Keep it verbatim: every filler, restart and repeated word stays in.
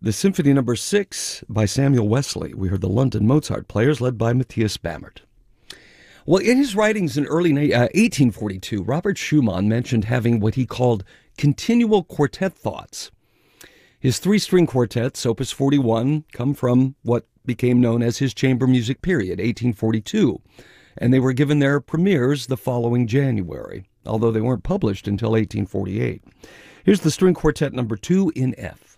The Symphony Number Six by Samuel Wesley. We heard the London Mozart Players led by Matthias Bamert. Well, in his writings in early uh, eighteen forty-two, Robert Schumann mentioned having what he called continual quartet thoughts. His three-string quartets, Opus forty-one, come from what became known as his chamber music period, eighteen forty-two, and they were given their premieres the following January, although they weren't published until eighteen forty-eight. Here's the string quartet number two in F.